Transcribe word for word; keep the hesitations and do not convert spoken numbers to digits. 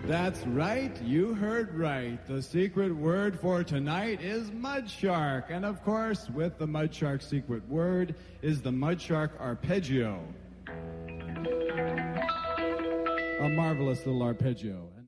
That's right, you heard right. The secret word for tonight is mud shark. And of course, with the mud shark secret word is the mud shark arpeggio. A marvelous little arpeggio.